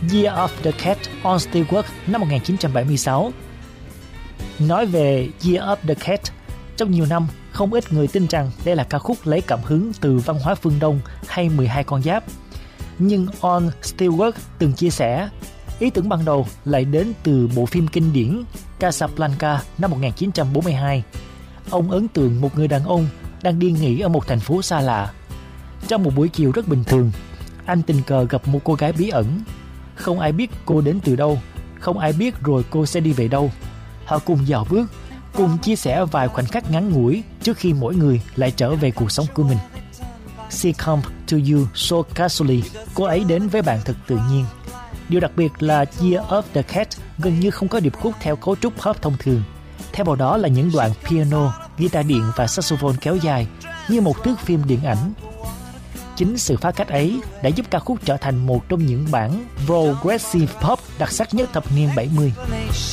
Year of the Cat on Steelwork năm 1976. Nói về Year of the Cat, trong nhiều năm, không ít người tin rằng đây là ca khúc lấy cảm hứng từ văn hóa phương Đông hay 12 con giáp. Nhưng On Steelwork từng chia sẻ, ý tưởng ban đầu lại đến từ bộ phim kinh điển Casablanca năm 1942. Ông ấn tượng một người đàn ông đang đi nghỉ ở một thành phố xa lạ. Trong một buổi chiều rất bình thường, anh tình cờ gặp một cô gái bí ẩn. Không ai biết cô đến từ đâu, không ai biết rồi cô sẽ đi về đâu. Họ cùng dạo bước, cùng chia sẻ vài khoảnh khắc ngắn ngủi trước khi mỗi người lại trở về cuộc sống của mình. She come to you so casually. Cô ấy đến với bạn thật tự nhiên. Điều đặc biệt là Year of the Cat gần như không có điệp khúc theo cấu trúc pop thông thường. Thay vào đó là những đoạn piano, guitar điện và saxophone kéo dài như một thước phim điện ảnh. Chính sự phá cách ấy đã giúp ca khúc trở thành một trong những bản progressive pop đặc sắc nhất thập niên 70.